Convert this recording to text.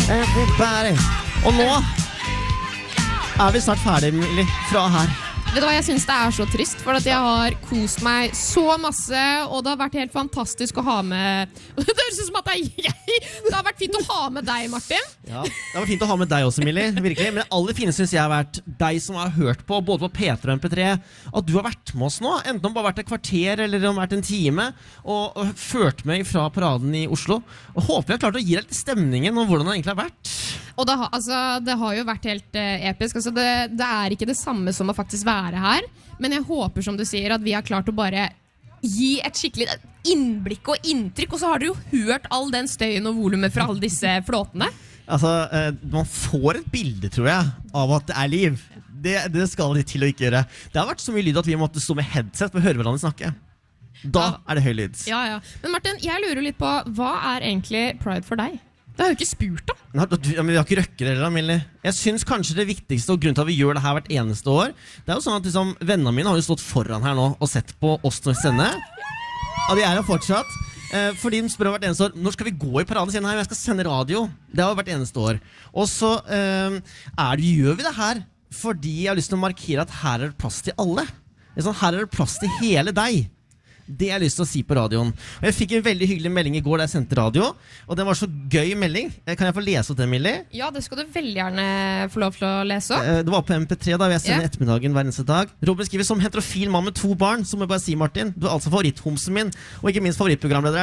Everybody. Og nå vi snart ferdig, Millie, fra her. Vet du hva, jeg synes det så trist, for at jeg har kost meg så masse, og det har vært helt fantastisk å ha med... Det høres ut som at det jeg. Det har vært fint å ha med deg, Martin. Ja, det var fint å ha med deg også, Millie, virkelig. Men det aller fineste synes jeg har vært deg som har hørt på, både på P3 og MP3, at du har vært med oss nå, enten om bare vært et kvarter eller om vært en time, og ført meg fra paraden i Oslo. Og håper jeg har klart å gi deg litt stemningen om hvordan det egentlig har vært. Og det har jo vært helt episk. Altså det ikke det samme som å faktisk være her, men jeg håper, som du sier, at vi har klart å bare gi et skikkelig innblikk og inntrykk, og så har du jo hørt all den støyen og volumet fra alle disse flåtene. Altså, man får et bilde, tror jeg, av at det liv. Det skal de til å ikke gjøre. Det har vært så mye lyd at vi måtte stå med headset for å høre hverandre snakke. Da det høy lyd. Ja. Men Martin, jeg lurer litt på, hva egentlig Pride for deg? Det har jo ikke spurt da. Men vi har ikke røkker heller, Millie. Jeg synes kanskje det viktigste, og grunnen til at vi gjør det her hvert eneste år, det jo sånn at liksom, vennene mine har jo stått foran her nå og sett på oss når vi sender. Og de jo fortsatt. Fordi de spør hvert eneste år, når skal vi gå i paraden? Sier, nei, jeg skal sende radio. Det har jo hvert eneste år. Og så gjør vi det her fordi jeg har lyst til å markere at her det plass til alle. Sånn, her det plass til hele deg. Det har jeg lyst til å si på radioen. Og jeg fikk en veldig hyggelig melding i går da jeg sendte radio, og det var så gøy melding. Kan jeg få lese opp det, Millie? Ja, det skal du veldig gjerne få lov til å lese opp. Det var på MP3 da, jeg sender ettermiddagen hver eneste dag. Robin skriver, som heterofil mann med 2 barn, så må jeg bare si, Martin, du altså favoritthomsen min, og ikke minst favorittprogramleder.